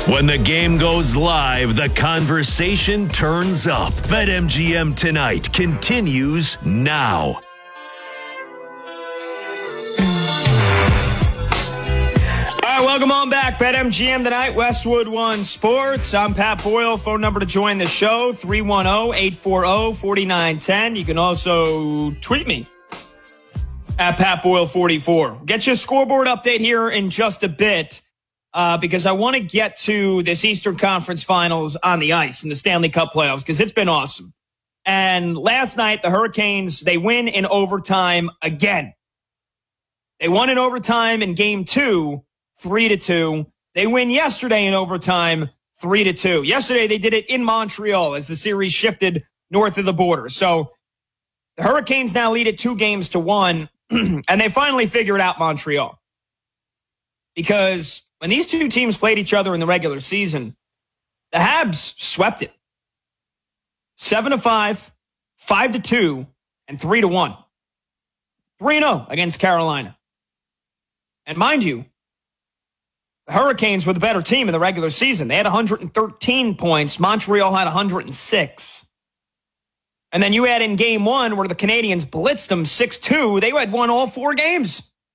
When the game goes live, the conversation turns up. BetMGM Tonight continues now. All right, welcome on back. BetMGM Tonight, Westwood One Sports. I'm Pat Boyle. Phone number to join the show, 310-840-4910. You can also tweet me at PatBoyle44. Get your scoreboard update here in just a bit. Because I want to get to this Eastern Conference Finals on the ice in the Stanley Cup playoffs because it's been awesome. And last night, the Hurricanes, they win in overtime again. They won in overtime in Game 2, 3-2. They win yesterday in overtime, 3-2. Yesterday, they did it in Montreal as the series shifted north of the border. So the Hurricanes now lead it 2-1, and they finally figured out Montreal. Because when these two teams played each other in the regular season, the Habs swept it. 7-5, 5-2, and 3-1. 3-0 against Carolina. And mind you, the Hurricanes were the better team in the regular season. They had 113 points. Montreal had 106. And then you add in Game 1 where the Canadiens blitzed them 6-2. They had won all 4 games.